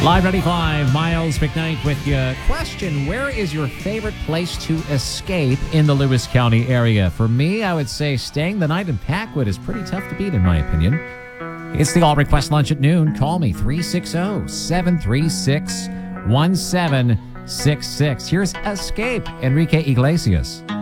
Live 95, Miles McKnight with you. Question, where is your favorite place to escape in the Lewis County area? For me, I would say staying the night in Packwood is pretty tough to beat, in my opinion. It's the All Request Lunch at noon. Call me, 360-736-1766. Here's Escape, Enrique Iglesias.